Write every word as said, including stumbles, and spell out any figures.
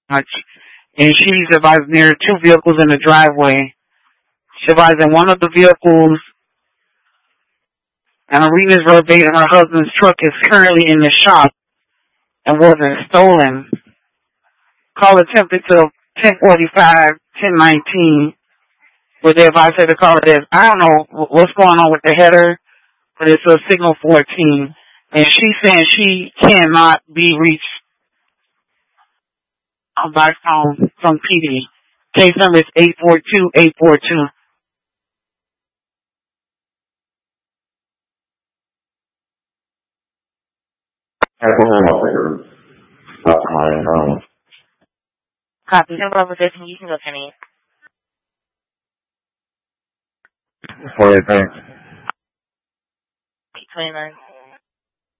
much. And she's advised near two vehicles in the driveway. She advised that one of the vehicles, and I'm reading this verbatim, her husband's truck is currently in the shop and wasn't stolen. Call attempted to ten forty-five, ten nineteen, where they advised her to call it as, I don't know what's going on with the header, but it's a signal fourteen. And she's saying she cannot be reached by phone from P D. Case number is eight four two, eight four two. Copy. No problem with this, and you can go, Kenny. What do you think? eight twenty-nine.